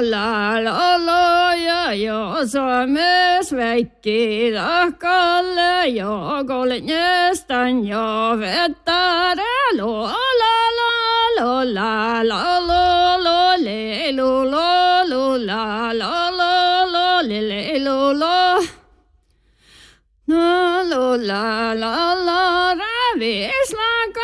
la, ja, som svekker alle, ja, går litt nesten, ja, vettare, la, le, lo, la, le, lo, la, la, la, la, la,